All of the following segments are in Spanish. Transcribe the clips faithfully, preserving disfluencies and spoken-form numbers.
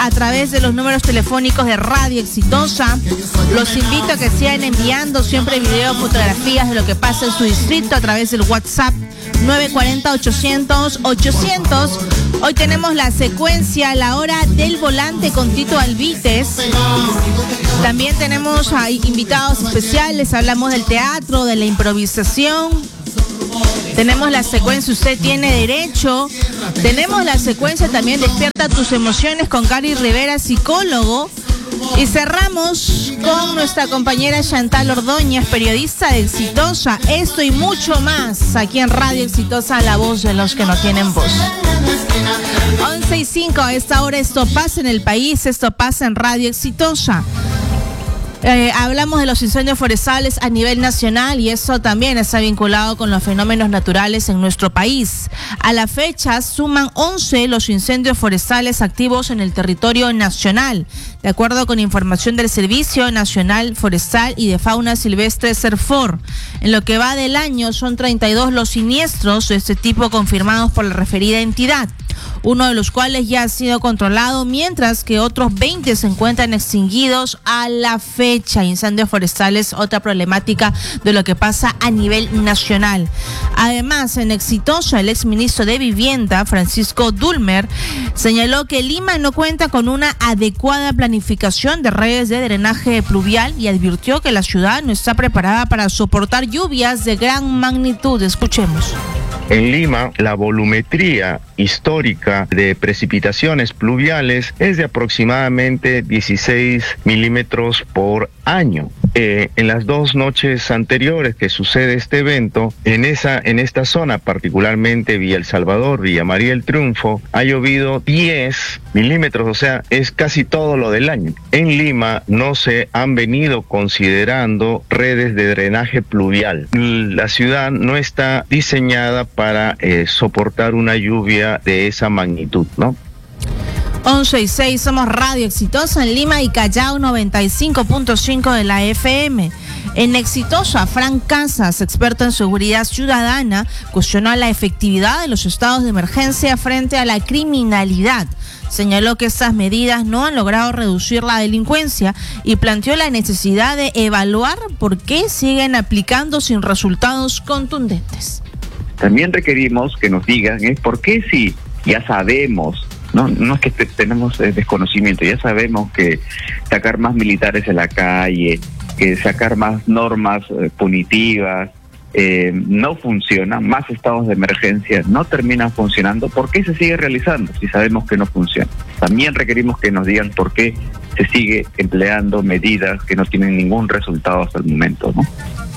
a través de los números telefónicos de Radio Exitosa. Los invito a que sigan enviando siempre video, fotografías de lo que pasa en su distrito a través del WhatsApp nueve cuatro cero, ochocientos, ochocientos. Hoy tenemos la secuencia La Hora del Volante con Tito Alvites. También tenemos a invitados especiales, hablamos del teatro, de la improvisación. Tenemos la secuencia Usted Tiene Derecho. Tenemos la secuencia también Despierta Tus Emociones con Cari Rivera, psicólogo. Y cerramos con nuestra compañera Chantal Ordóñez, periodista de Exitosa. Esto y mucho más aquí en Radio Exitosa, la voz de los que no tienen voz. once y cinco a esta hora. Esto pasa en el país, esto pasa en Radio Exitosa. Eh, hablamos de los incendios forestales a nivel nacional y eso también está vinculado con los fenómenos naturales en nuestro país. A la fecha suman once los incendios forestales activos en el territorio nacional, de acuerdo con información del Servicio Nacional Forestal y de Fauna Silvestre SERFOR. En lo que va del año son treinta y dos los siniestros de este tipo confirmados por la referida entidad, uno de los cuales ya ha sido controlado, mientras que otros veinte se encuentran extinguidos a la fecha. Incendios forestales, otra problemática de lo que pasa a nivel nacional. Además, en Exitosa, el exministro de Vivienda, Francisco Dulmer, señaló que Lima no cuenta con una adecuada planificación de redes de drenaje pluvial y advirtió que la ciudad no está preparada para soportar lluvias de gran magnitud. Escuchemos. En Lima, la volumetría histórica de precipitaciones pluviales es de aproximadamente dieciséis milímetros por año. Eh, en las dos noches anteriores que sucede este evento, en esa en esta zona, particularmente Villa El Salvador, Villa María El Triunfo, ha llovido diez milímetros, o sea, es casi todo lo del año. En Lima no se han venido considerando redes de drenaje pluvial. La ciudad no está diseñada para eh, soportar una lluvia de esa magnitud, ¿no? once y seis, somos Radio Exitosa en Lima y Callao, noventa y cinco punto cinco de la F M. En Exitosa, Frank Casas, experto en seguridad ciudadana, cuestionó la efectividad de los estados de emergencia frente a la criminalidad. Señaló que estas medidas no han logrado reducir la delincuencia y planteó la necesidad de evaluar por qué siguen aplicando sin resultados contundentes. También requerimos que nos digan es por qué si ya sabemos, no no es que te, tenemos eh, desconocimiento, ya sabemos que sacar más militares en la calle, que sacar más normas eh, punitivas eh, no funciona, más estados de emergencia no terminan funcionando, ¿por qué se sigue realizando si sabemos que no funciona? También requerimos que nos digan por qué se sigue empleando medidas que no tienen ningún resultado hasta el momento, ¿no?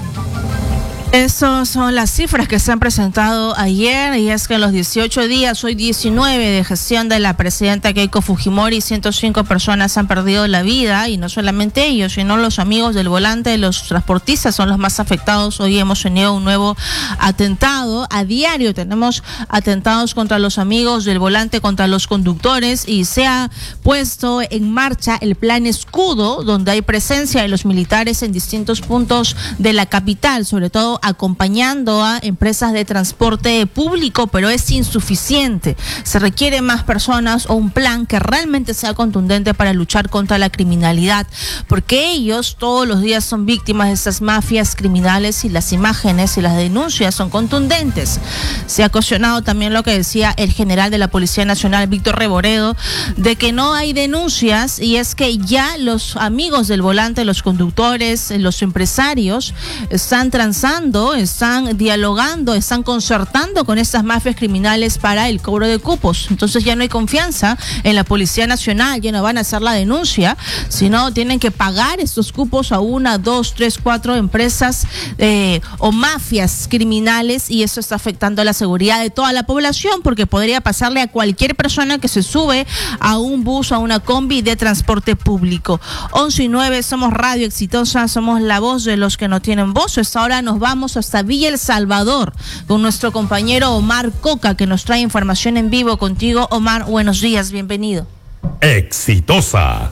Esas son las cifras que se han presentado ayer, y es que en los dieciocho días, hoy diecinueve, de gestión de la presidenta Keiko Fujimori, ciento cinco personas han perdido la vida, y no solamente ellos, sino los amigos del volante, los transportistas son los más afectados. Hoy hemos tenido un nuevo atentado. A diario tenemos atentados contra los amigos del volante, contra los conductores, y se ha puesto en marcha el plan Escudo, donde hay presencia de los militares en distintos puntos de la capital, sobre todo acompañando a empresas de transporte público, pero es insuficiente. Se requiere más personas o un plan que realmente sea contundente para luchar contra la criminalidad, porque ellos todos los días son víctimas de esas mafias criminales y las imágenes y las denuncias son contundentes. Se ha cuestionado también lo que decía el general de la Policía Nacional, Víctor Reboredo, de que no hay denuncias, y es que ya los amigos del volante, los conductores, los empresarios están transando, están dialogando, están concertando con estas mafias criminales para el cobro de cupos. Entonces ya no hay confianza en la Policía Nacional, ya no van a hacer la denuncia, sino tienen que pagar estos cupos a una, dos, tres, cuatro empresas eh, o mafias criminales, y eso está afectando la seguridad de toda la población, porque podría pasarle a cualquier persona que se sube a un bus, a una combi de transporte público. once y nueve, somos Radio Exitosa, somos la voz de los que no tienen voz. Hasta ahora nos vamos hasta Villa El Salvador con nuestro compañero Omar Coca, que nos trae información en vivo. Contigo, Omar, buenos días, bienvenido. Exitosa.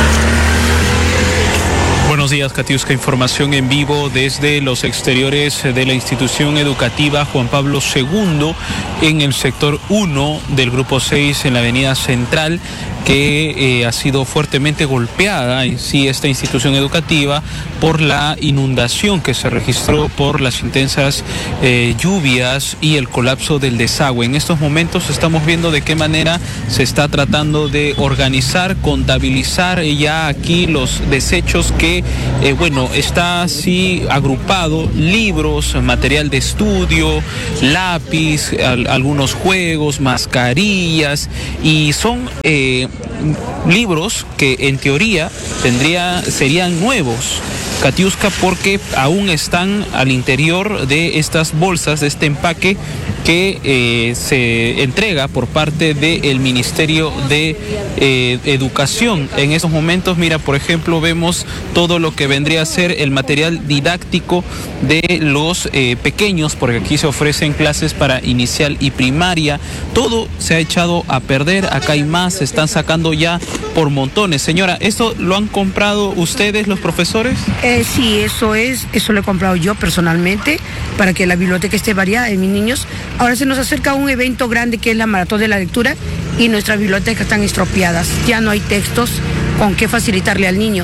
Buenos días, Katiuska. Información en vivo desde los exteriores de la institución educativa Juan Pablo segundo en el sector uno del grupo seis en la avenida Central. que eh, ha sido fuertemente golpeada en sí esta institución educativa por la inundación que se registró por las intensas eh, lluvias y el colapso del desagüe. En estos momentos estamos viendo de qué manera se está tratando de organizar, contabilizar ya aquí los desechos que, eh, bueno, está así agrupado: libros, material de estudio, lápiz, al, algunos juegos, mascarillas, y son eh, libros que en teoría tendría, serían nuevos, Katiuska, porque aún están al interior de estas bolsas, de este empaque que eh, se entrega por parte del Ministerio de eh, Educación. En estos momentos, mira, por ejemplo, vemos todo lo que vendría a ser el material didáctico de los eh, pequeños, porque aquí se ofrecen clases para inicial y primaria. Todo se ha echado a perder. Acá hay más, se están sacando ya por montones. Señora, ¿esto lo han comprado ustedes, los profesores? Eh, sí, eso es, eso lo he comprado yo personalmente para que la biblioteca esté variada en mis niños. Ahora se nos acerca un evento grande que es la Maratón de la Lectura y nuestras bibliotecas están estropeadas. Ya no hay textos con qué facilitarle al niño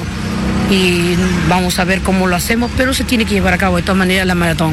y vamos a ver cómo lo hacemos, pero se tiene que llevar a cabo de todas maneras la maratón.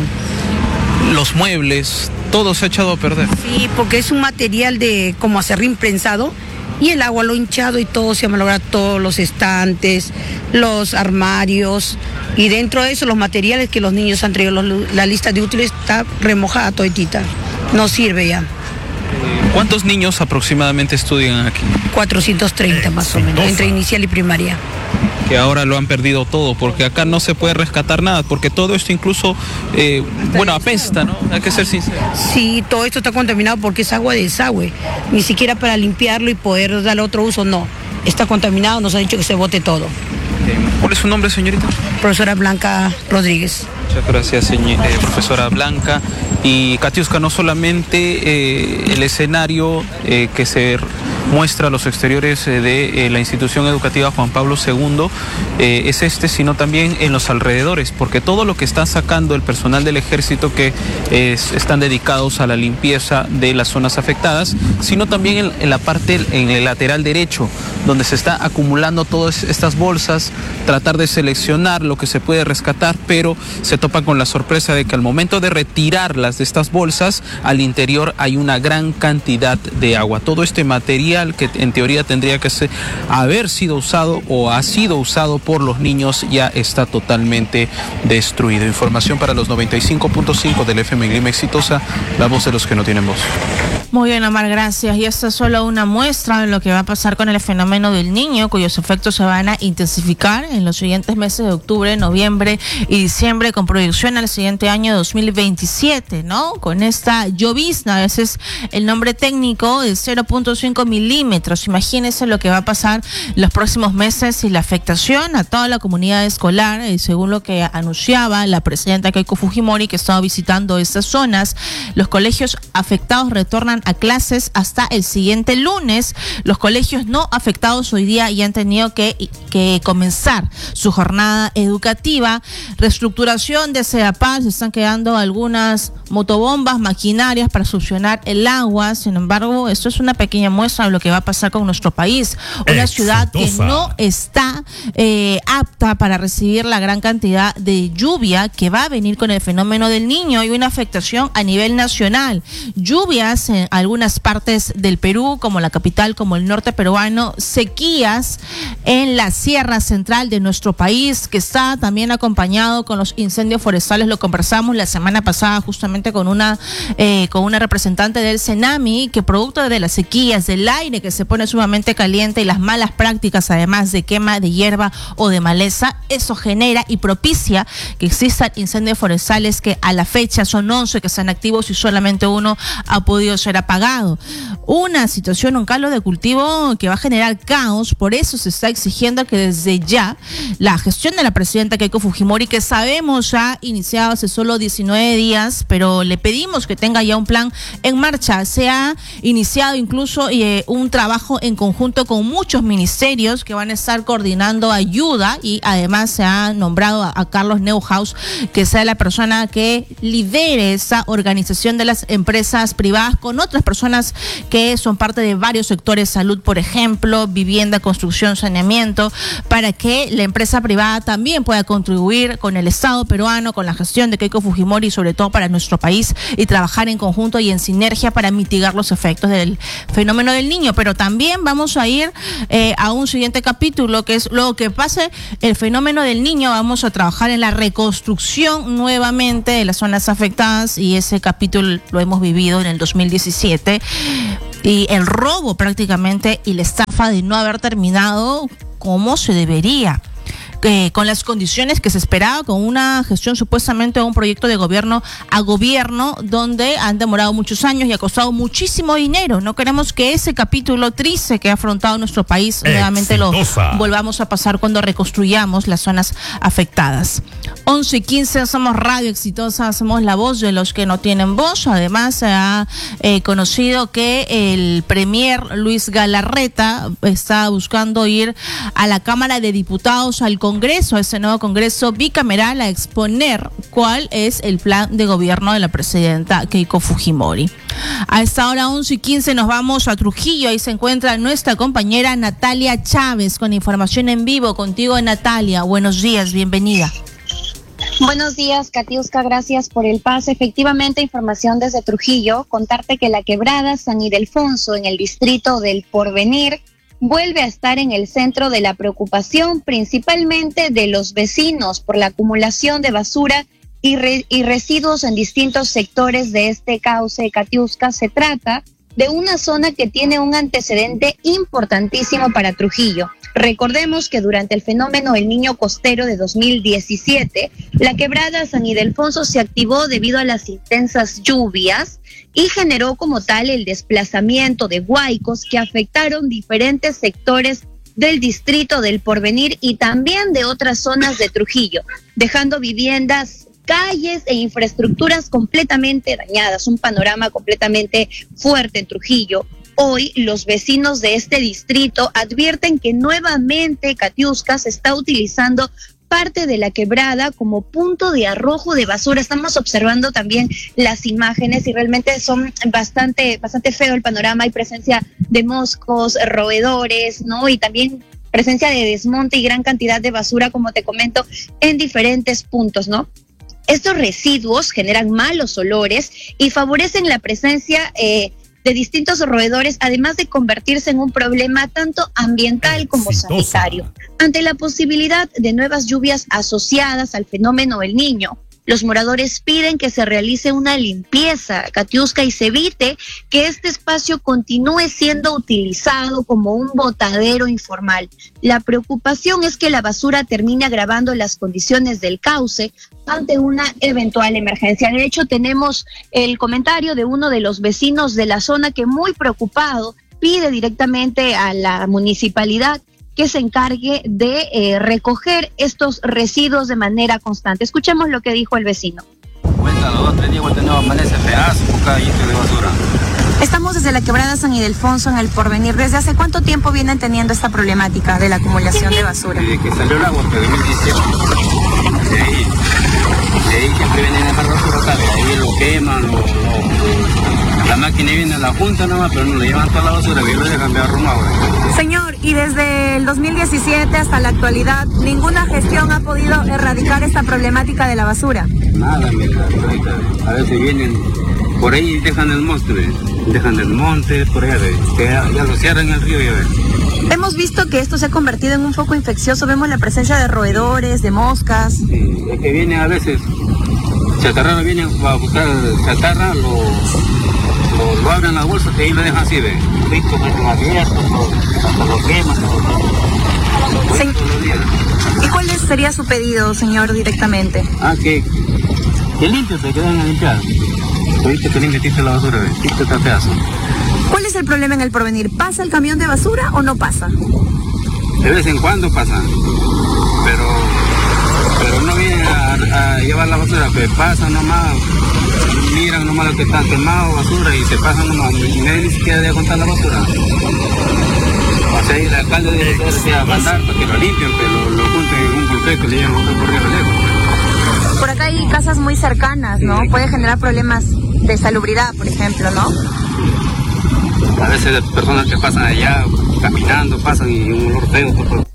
Los muebles, todo se ha echado a perder. Sí, porque es un material de como acerrín prensado y el agua lo ha hinchado y todo se ha malogrado, todos los estantes, los armarios, y dentro de eso los materiales que los niños han traído, los, la lista de útiles está remojada toditita, no sirve ya. ¿Cuántos niños aproximadamente estudian aquí? cuatrocientos treinta más o menos, entre inicial y primaria. Que ahora lo han perdido todo, porque acá no se puede rescatar nada, porque todo esto incluso, eh, bueno, apesta, ¿no? Hay que ser sincero. Sí, todo esto está contaminado porque es agua de desagüe, ni siquiera para limpiarlo y poder darle otro uso, no. Está contaminado, nos han dicho que se bote todo. ¿Cuál es su nombre, señorita? Profesora Blanca Rodríguez. Muchas gracias, señor, eh, profesora Blanca. Y Katiuska, no solamente eh, el escenario eh, que se muestra a los exteriores eh, de eh, la institución educativa Juan Pablo segundo eh, es este, sino también en los alrededores, porque todo lo que está sacando el personal del ejército que eh, están dedicados a la limpieza de las zonas afectadas, sino también en, en la parte, en el lateral derecho, donde se está acumulando todas estas bolsas, tratar de seleccionar lo que se puede rescatar, pero se topa con la sorpresa de que al momento de retirarlas de estas bolsas, al interior hay una gran cantidad de agua. Todo este material que en teoría tendría que ser, haber sido usado o ha sido usado por los niños ya está totalmente destruido. Información para los noventa y cinco punto cinco del F M en Lima Exitosa, la voz de los que no tienen voz. Muy bien, Omar, gracias. Y esta es solo una muestra de lo que va a pasar con el fenómeno del Niño, cuyos efectos se van a intensificar en los siguientes meses de octubre, noviembre y diciembre, con proyección al siguiente año dos mil veintisiete, ¿no? Con esta llovizna, ese es el nombre técnico, de cero punto cinco milímetros. Imagínense lo que va a pasar los próximos meses y la afectación a toda la comunidad escolar, eh, según lo que anunciaba la presidenta Keiko Fujimori, que estaba visitando estas zonas. Los colegios afectados retornan a clases hasta el siguiente lunes. Los colegios no afectados hoy día ya han tenido que, que comenzar su jornada educativa. Reestructuración de CEDAPAL, se están quedando algunas motobombas, maquinarias para succionar el agua. Sin embargo, esto es una pequeña muestra de lo que va a pasar con nuestro país. Una Exitosa. Ciudad que no está eh, apta para recibir la gran cantidad de lluvia que va a venir con el fenómeno del Niño y una afectación a nivel nacional. Lluvias en algunas partes del Perú, como la capital, como el norte peruano, sequías en la sierra central de nuestro país, que está también acompañado con los incendios forestales. Lo conversamos la semana pasada justamente con una eh, con una representante del Senami, que producto de las sequías, del aire que se pone sumamente caliente y las malas prácticas, además de quema de hierba o de maleza, eso genera y propicia que existan incendios forestales que a la fecha son once que están activos y solamente uno ha podido ser apagado. Una situación, un caldo de cultivo que va a generar caos. Por eso se está exigiendo que desde ya la gestión de la presidenta Keiko Fujimori, que sabemos ha iniciado hace solo diecinueve días, pero le pedimos que tenga ya un plan en marcha. Se ha iniciado incluso eh, un un trabajo en conjunto con muchos ministerios que van a estar coordinando ayuda, y además se ha nombrado a, a Carlos Neuhaus que sea la persona que lidere esa organización de las empresas privadas con otras personas que son parte de varios sectores, salud por ejemplo, vivienda, construcción, saneamiento, para que la empresa privada también pueda contribuir con el Estado peruano, con la gestión de Keiko Fujimori y sobre todo para nuestro país, y trabajar en conjunto y en sinergia para mitigar los efectos del fenómeno del Niño. Pero también vamos a ir eh, a un siguiente capítulo, que es luego que pase el fenómeno del Niño, vamos a trabajar en la reconstrucción nuevamente de las zonas afectadas, y ese capítulo lo hemos vivido en el dos mil diecisiete, y el robo prácticamente y la estafa de no haber terminado como se debería. Eh, con las condiciones que se esperaba, con una gestión supuestamente de un proyecto de gobierno a gobierno, donde han demorado muchos años y ha costado muchísimo dinero. No queremos que ese capítulo triste que ha afrontado nuestro país nuevamente lo volvamos a pasar cuando reconstruyamos las zonas afectadas. once y quince, somos Radio Exitosa, somos la voz de los que no tienen voz. Además, se ha eh, conocido que el premier Luis Galarreta está buscando ir a la Cámara de Diputados, al Congreso, Congreso, ese nuevo Congreso bicameral, a exponer cuál es el plan de gobierno de la presidenta Keiko Fujimori. A esta hora once y quince nos vamos a Trujillo, ahí se encuentra nuestra compañera Natalia Chávez con información en vivo. Contigo, Natalia, buenos días, bienvenida. Buenos días, Katiuska, gracias por el pase. Efectivamente, información desde Trujillo, contarte que la quebrada San Ildefonso en el distrito del Porvenir vuelve a estar en el centro de la preocupación, principalmente de los vecinos, por la acumulación de basura y, re, y residuos en distintos sectores de este cauce. Katiuska, se trata de una zona que tiene un antecedente importantísimo para Trujillo. Recordemos que durante el fenómeno El Niño Costero de dos mil diecisiete, la quebrada San Ildefonso se activó debido a las intensas lluvias y generó como tal el desplazamiento de huaicos que afectaron diferentes sectores del distrito del Porvenir y también de otras zonas de Trujillo, dejando viviendas, calles e infraestructuras completamente dañadas, un panorama completamente fuerte en Trujillo. Hoy los vecinos de este distrito advierten que nuevamente Katiuska se está utilizando parte de la quebrada como punto de arrojo de basura. Estamos observando también las imágenes y realmente son bastante, bastante feo el panorama. Hay presencia de moscos, roedores, ¿no? Y también presencia de desmonte y gran cantidad de basura, como te comento, en diferentes puntos, ¿no? Estos residuos generan malos olores y favorecen la presencia eh, de distintos roedores, además de convertirse en un problema tanto ambiental como sanitario. Ante la posibilidad de nuevas lluvias asociadas al fenómeno El Niño, los moradores piden que se realice una limpieza, Katiuska, y se evite que este espacio continúe siendo utilizado como un botadero informal. La preocupación es que la basura termine agravando las condiciones del cauce ante una eventual emergencia. De hecho, tenemos el comentario de uno de los vecinos de la zona que, muy preocupado, pide directamente a la municipalidad que se encargue de eh, recoger estos residuos de manera constante. Escuchemos lo que dijo el vecino. Cuéntalo, dos, tres días, no amanece pedazo, bocadito de basura. Estamos desde la quebrada San Ildefonso en el Porvenir. ¿Desde hace cuánto tiempo vienen teniendo esta problemática de la acumulación de basura? Desde que salió el agua, desde dos mil dieciocho. De ahí, de ahí siempre vienen a dejar basura acá, de ahí lo queman, lo, lo, la máquina viene a la junta nomás, pero no le llevan toda la basura, que lo dejan de arrumado. Señor, y desde el dos mil diecisiete hasta la actualidad, ¿ninguna gestión ha podido erradicar esta problemática de la basura? Nada, mira, a veces vienen por ahí y dejan el monte, dejan el monte, por allá, que ya, ya lo cierran el río, ya ven. Hemos visto que esto se ha convertido en un foco infeccioso, vemos la presencia de roedores, de moscas. Sí, es que vienen a veces, chatarra vienen a buscar chatarra, lo, lo, lo abren las bolsas y ahí lo dejan así, ¿ves? Listo, con abierto, hasta lo queman. ¿Y cuál sería su pedido, señor, directamente? Ah, que, que limpio, te quedan a limpiar. Ahorita te limpiaste la basura, ¿ves? Listo, está pedazo. ¿Cuál es el problema en el Porvenir? ¿Pasa el camión de basura o no pasa? De vez en cuando pasa, pero pero no vienen a, a llevar la basura, que pasan nomás, miran nomás lo que están quemados, basura, y se pasan nomás, y nadie ni siquiera debe contar la basura. O sea, el alcalde debe mandar para que lo limpien, pero lo, lo junten en un bulteco y le llevan un recorrido lejos. Por acá hay casas muy cercanas, ¿no? Sí. Puede generar problemas de salubridad, por ejemplo, ¿no? A veces personas que pasan allá caminando, pasan y un olor feo. Todo.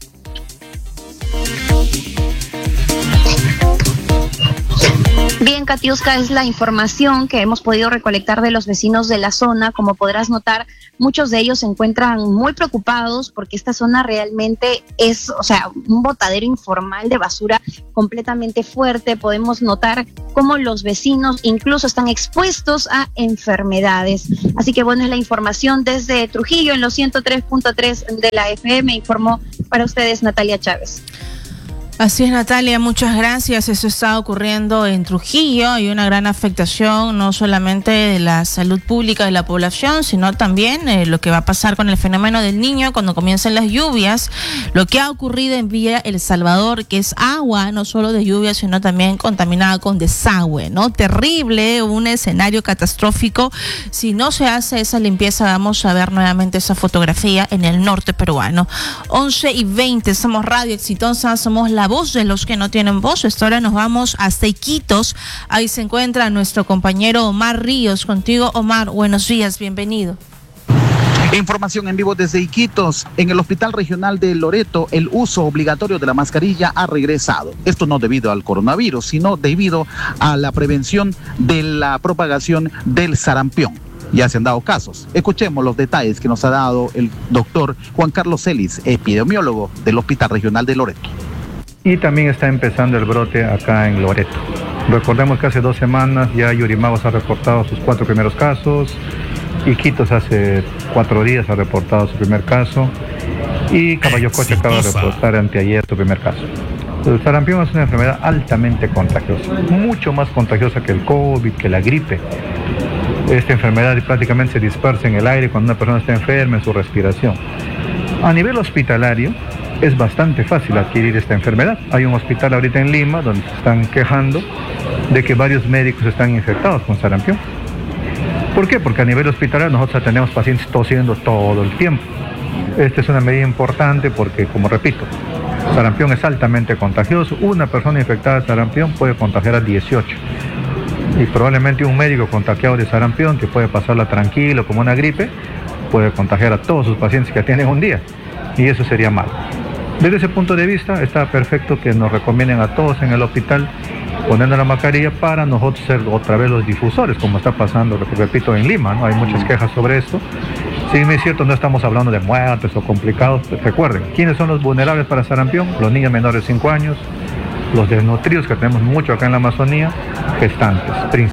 Bien, Katiuska, es la información que hemos podido recolectar de los vecinos de la zona. Como podrás notar, muchos de ellos se encuentran muy preocupados porque esta zona realmente es, o sea, un botadero informal de basura completamente fuerte. Podemos notar cómo los vecinos incluso están expuestos a enfermedades. Así que bueno, es la información desde Trujillo en los ciento tres punto tres de la F M. Informó para ustedes Natalia Chávez. Así es, Natalia, muchas gracias. Eso está ocurriendo en Trujillo. Hay una gran afectación no solamente de la salud pública de la población, sino también eh, lo que va a pasar con el fenómeno del niño cuando comiencen las lluvias. Lo que ha ocurrido en Villa El Salvador, que es agua no solo de lluvia, sino también contaminada con desagüe, ¿no? Terrible, un escenario catastrófico. Si no se hace esa limpieza, vamos a ver nuevamente esa fotografía en el norte peruano. once y veinte, somos Radio Exitosa, somos la voz de los que no tienen voz. Esta hora nos vamos hasta Iquitos. Ahí se encuentra nuestro compañero Omar Ríos. Contigo, Omar, buenos días, bienvenido. Información en vivo desde Iquitos. En el Hospital Regional de Loreto, el uso obligatorio de la mascarilla ha regresado. Esto no debido al coronavirus, sino debido a la prevención de la propagación del sarampión. Ya se han dado casos. Escuchemos los detalles que nos ha dado el doctor Juan Carlos Celis, epidemiólogo del Hospital Regional de Loreto. Y también está empezando el brote acá en Loreto. Recordemos que hace dos semanas ya Yurimagos ha reportado sus cuatro primeros casos, Iquitos hace cuatro días ha reportado su primer caso y Caballococha acaba de reportar anteayer su primer caso. El sarampión es una enfermedad altamente contagiosa, mucho más contagiosa que el COVID, que la gripe. Esta enfermedad prácticamente se dispersa en el aire cuando una persona está enferma en su respiración. A nivel hospitalario, es bastante fácil adquirir esta enfermedad. Hay un hospital ahorita en Lima donde se están quejando de que varios médicos están infectados con sarampión. ¿Por qué? Porque a nivel hospitalario nosotros tenemos pacientes tosiendo todo el tiempo. Esta es una medida importante porque, como repito, sarampión es altamente contagioso. Una persona infectada de sarampión puede contagiar a dieciocho. Y probablemente un médico contagiado de sarampión, que puede pasarla tranquilo como una gripe, puede contagiar a todos sus pacientes que atienden un día. Y eso sería malo. Desde ese punto de vista, está perfecto que nos recomienden a todos en el hospital poniendo la mascarilla para nosotros ser otra vez los difusores, como está pasando, repito, en Lima, ¿no? Hay muchas quejas sobre esto. Si bien es cierto, no estamos hablando de muertes o complicados. Recuerden, ¿quiénes son los vulnerables para sarampión? Los niños menores de cinco años, los desnutridos, que tenemos mucho acá en la Amazonía, gestantes.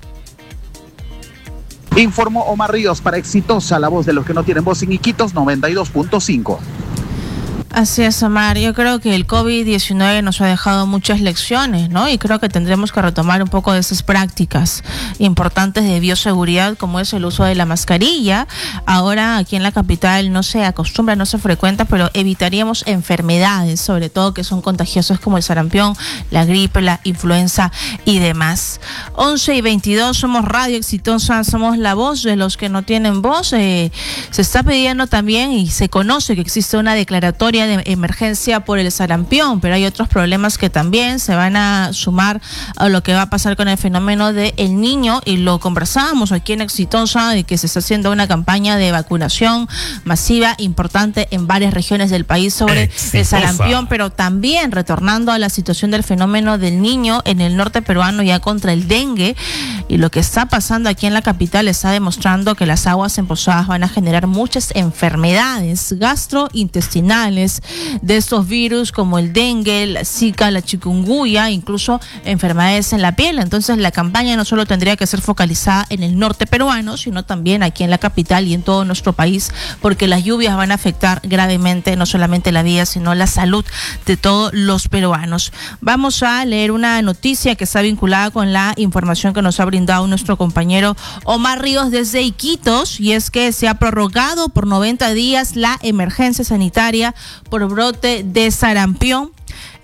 Informó Omar Ríos para Exitosa, la voz de los que no tienen voz en Iquitos, noventa y dos punto cinco. Así es, Omar. Yo creo que el COVID diecinueve nos ha dejado muchas lecciones, ¿no? Y creo que tendremos que retomar un poco de esas prácticas importantes de bioseguridad, como es el uso de la mascarilla. Ahora aquí en la capital no se acostumbra, no se frecuenta, pero evitaríamos enfermedades, sobre todo que son contagiosas como el sarampión, la gripe, la influenza y demás. once y veintidós, somos Radio Exitosa, somos la voz de los que no tienen voz. Eh, se está pidiendo también y se conoce que existe una declaratoria de emergencia por el sarampión, pero hay otros problemas que también se van a sumar a lo que va a pasar con el fenómeno del niño, y lo conversábamos aquí en Exitosa, de que se está haciendo una campaña de vacunación masiva importante en varias regiones del país sobre Exitosa. El sarampión, pero también retornando a la situación del fenómeno del niño en el norte peruano ya contra el dengue, y lo que está pasando aquí en la capital está demostrando que las aguas empozadas van a generar muchas enfermedades gastrointestinales de estos virus como el dengue, la zika, la chikungunya, incluso enfermedades en la piel. Entonces la campaña no solo tendría que ser focalizada en el norte peruano, sino también aquí en la capital y en todo nuestro país, porque las lluvias van a afectar gravemente no solamente la vida, sino la salud de todos los peruanos. Vamos a leer una noticia que está vinculada con la información que nos ha brindado nuestro compañero Omar Ríos desde Iquitos, y es que se ha prorrogado por noventa días la emergencia sanitaria por brote de sarampión.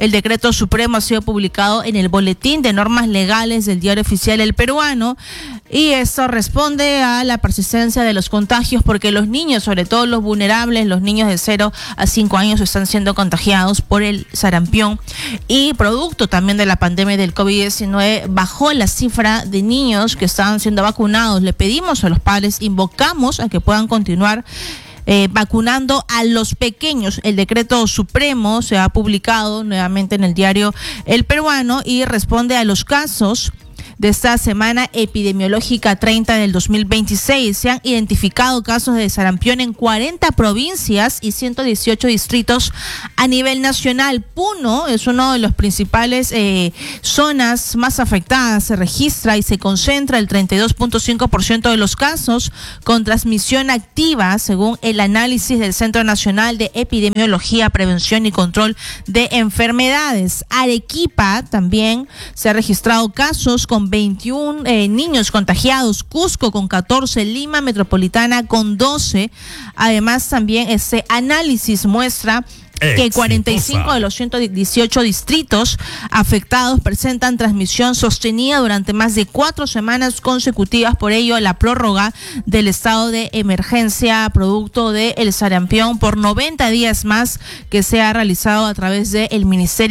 El decreto supremo ha sido publicado en el Boletín de Normas Legales del Diario Oficial El Peruano, y esto responde a la persistencia de los contagios, porque los niños, sobre todo los vulnerables, los niños de cero a cinco años, están siendo contagiados por el sarampión, y producto también de la pandemia del COVID diecinueve bajó la cifra de niños que estaban siendo vacunados. Le pedimos a los padres, invocamos a que puedan continuar Eh, vacunando a los pequeños. El decreto supremo se ha publicado nuevamente en el diario El Peruano y responde a los casos de esta semana epidemiológica treinta del dos mil veintiséis. Se han identificado casos de sarampión en cuarenta provincias y ciento dieciocho distritos a nivel nacional. Puno es uno de los principales eh, zonas más afectadas. Se registra y se concentra el treinta y dos punto cinco por ciento de los casos con transmisión activa, según el análisis del Centro Nacional de Epidemiología, Prevención y Control de Enfermedades. Arequipa también se ha registrado casos con veintiún eh, niños contagiados, Cusco con catorce, Lima Metropolitana con doce. Además, también este análisis muestra que cuarenta y cinco de los ciento dieciocho distritos afectados presentan transmisión sostenida durante más de cuatro semanas consecutivas. Por ello, la prórroga del estado de emergencia producto del sarampión por noventa días más, que se ha realizado a través del Ministerio